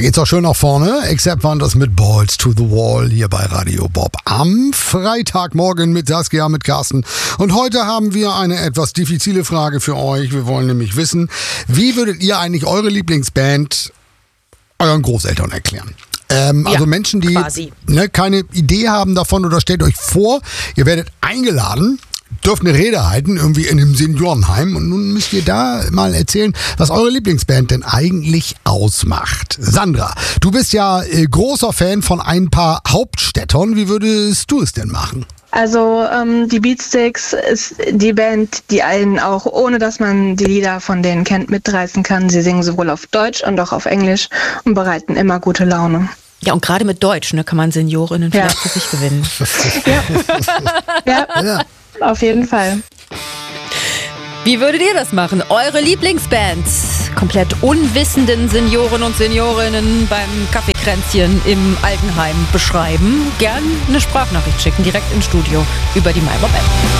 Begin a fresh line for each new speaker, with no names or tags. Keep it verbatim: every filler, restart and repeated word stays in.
geht's auch schön nach vorne. Except Wonders mit Balls to the Wall hier bei Radio Bob am Freitagmorgen mit Saskia, mit Carsten. Und heute haben wir eine etwas diffizile Frage für euch. Wir wollen nämlich wissen, wie würdet ihr eigentlich eure Lieblingsband euren Großeltern erklären? Ähm,
Ja,
also Menschen, die ne, keine Idee haben davon, oder stellt euch vor, ihr werdet eingeladen, dürft eine Rede halten, irgendwie in einem Seniorenheim, und nun müsst ihr da mal erzählen, was eure Lieblingsband denn eigentlich ausmacht. Sandra, du bist ja äh, großer Fan von ein paar Hauptstädtern. Wie würdest du es denn machen?
Also ähm, die Beatsticks ist die Band, die einen auch, ohne dass man die Lieder von denen kennt, mitreißen kann. Sie singen sowohl auf Deutsch und auch auf Englisch und bereiten immer gute Laune.
Ja, und gerade mit Deutsch, ne, kann man Seniorinnen
Ja.
vielleicht für sich gewinnen.
Ja,
Ja.
auf jeden Fall.
Wie würdet ihr das machen? Eure Lieblingsbands komplett unwissenden Senioren und Seniorinnen beim Kaffeekränzchen im Altenheim beschreiben. Gern eine Sprachnachricht schicken, direkt ins Studio über die MyBob-App.